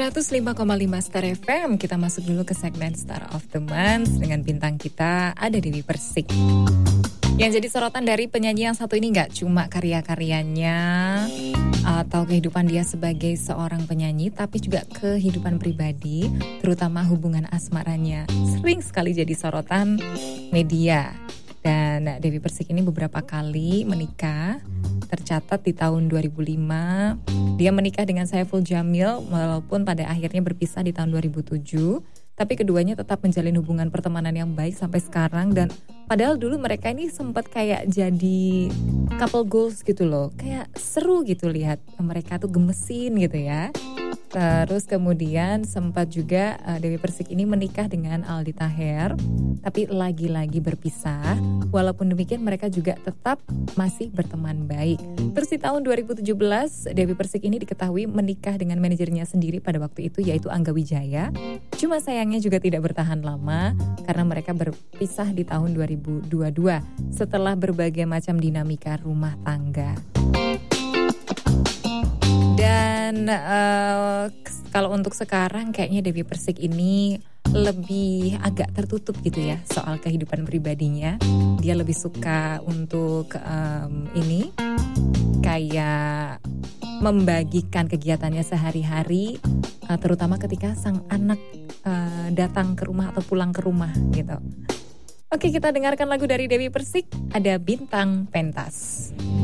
105,5 Star FM. Kita masuk dulu ke segmen Star of the Month. Dengan bintang kita ada Dewi Persik. Yang jadi sorotan dari penyanyi yang satu ini gak cuma karya-karyanya atau kehidupan dia sebagai seorang penyanyi, tapi juga kehidupan pribadi, terutama hubungan asmaranya. Sering sekali jadi sorotan media. Dan Dewi Persik ini beberapa kali menikah. Tercatat di tahun 2005 dia menikah dengan Saiful Jamil, walaupun pada akhirnya berpisah di tahun 2007. Tapi keduanya tetap menjalin hubungan pertemanan yang baik sampai sekarang. Dan padahal dulu mereka ini sempat kayak jadi couple goals gitu loh. Kayak seru gitu lihat mereka tuh gemesin gitu ya. Terus kemudian sempat juga Dewi Persik ini menikah dengan Aldi Taher, tapi lagi-lagi berpisah. Walaupun demikian mereka juga tetap masih berteman baik. Terus di tahun 2017 Dewi Persik ini diketahui menikah dengan manajernya sendiri pada waktu itu, yaitu Angga Wijaya. Cuma sayangnya juga tidak bertahan lama karena mereka berpisah di tahun 2022 setelah berbagai macam dinamika rumah tangga. Dan kalau untuk sekarang kayaknya Dewi Persik ini lebih agak tertutup gitu ya soal kehidupan pribadinya. Dia lebih suka untuk ini kayak membagikan kegiatannya sehari-hari, terutama ketika sang anak datang ke rumah atau pulang ke rumah gitu. Oke, kita dengarkan lagu dari Dewi Persik, ada Bintang Pentas.